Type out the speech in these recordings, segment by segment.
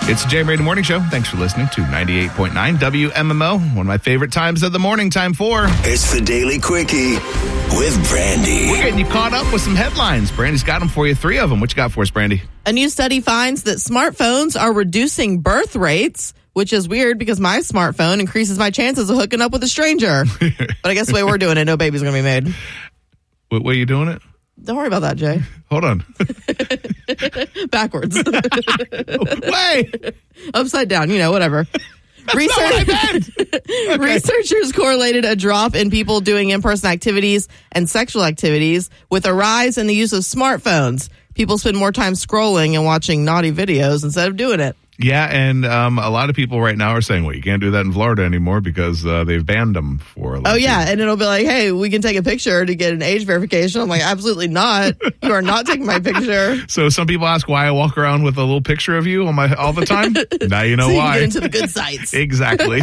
It's the Jay and Brady Morning Show. Thanks for listening to 98.9 WMMO. One of my favorite times of the morning, time for... It's the Daily Quickie with Brandy. We're getting you caught up with some headlines. Brandy's got them for you, 3 of them. What you got for us, Brandy? A new study finds that smartphones are reducing birth rates, which is weird because my smartphone increases my chances of hooking up with a stranger. But I guess the way we're doing it, no baby's going to be made. What way are you doing it? Don't worry about that, Jay. Hold on. Backwards. Way! Upside down, whatever. Researchers correlated a drop in people doing in-person activities and sexual activities with a rise in the use of smartphones. People spend more time scrolling and watching naughty videos instead of doing it. Yeah, and a lot of people right now are saying, well, you can't do that in Florida anymore because they've banned them for... Oh, yeah, and it'll be like, hey, we can take a picture to get an age verification. I'm like, absolutely not. You are not taking my picture. So some people ask why I walk around with a little picture of you all the time. Now you know so why. You get into the good sites. Exactly.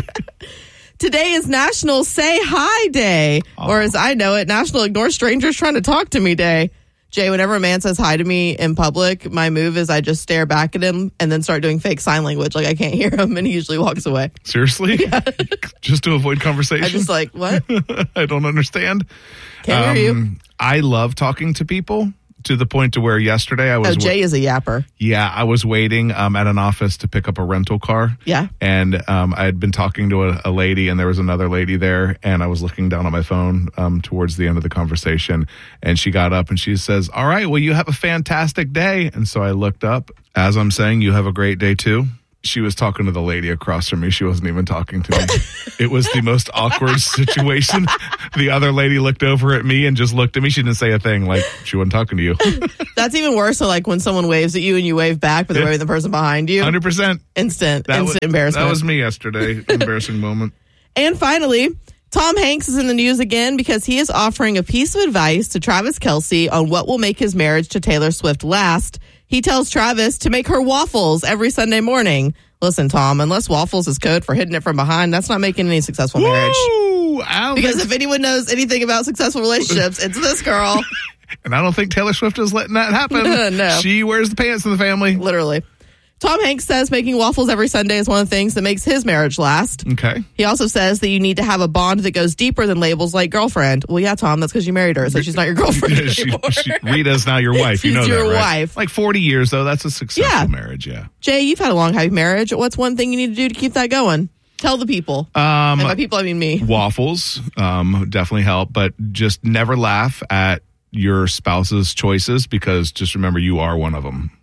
Today is National Say Hi Day, or as I know it, National Ignore Strangers Trying to Talk to Me Day. Jay, whenever a man says hi to me in public, my move is I just stare back at him and then start doing fake sign language like I can't hear him, and he usually walks away. Seriously? Yeah. Just to avoid conversation? I just like, what? I don't understand. Can't hear you. I love talking to people to the point to where yesterday I was... Jay is a yapper. Yeah, I was waiting at an office to pick up a rental car. Yeah. And I had been talking to a lady, and there was another lady there, and I was looking down at my phone towards the end of the conversation, and she got up and she says, all right, well, you have a fantastic day. And so I looked up. As I'm saying, you have a great day too. She was talking to the lady across from me. She wasn't even talking to me. It was the most awkward situation. The other lady looked over at me and just looked at me. She didn't say a thing, like she wasn't talking to you. That's even worse. So like when someone waves at you and you wave back, but they're waving the person behind you. 100%. Instant embarrassment. That was me yesterday. Embarrassing moment. And finally, Tom Hanks is in the news again because he is offering a piece of advice to Travis Kelce on what will make his marriage to Taylor Swift last. He tells Travis to make her waffles every Sunday morning. Listen, Tom, unless waffles is code for hitting it from behind, that's not making any successful marriage. Because if anyone knows anything about successful relationships, it's this girl. And I don't think Taylor Swift is letting that happen. No. She wears the pants in the family. Literally. Tom Hanks says making waffles every Sunday is one of the things that makes his marriage last. Okay. He also says that you need to have a bond that goes deeper than labels like girlfriend. Well, yeah, Tom, that's because you married her, so she's not your girlfriend anymore. Rita's now your wife. She's you know your that, right? wife. Like 40 years, though. That's a successful marriage, yeah. Jay, you've had a long, happy marriage. What's one thing you need to do to keep that going? Tell the people. And by people, I mean me. Waffles definitely help, but just never laugh at your spouse's choices because just remember you are one of them.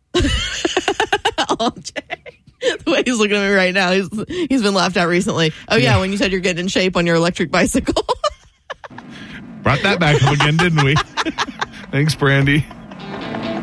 Oh, Jay. The way he's looking at me right now, he's been laughed at recently. Oh, yeah, when you said you're getting in shape on your electric bicycle. Brought that back up again, didn't we? Thanks, Brandy.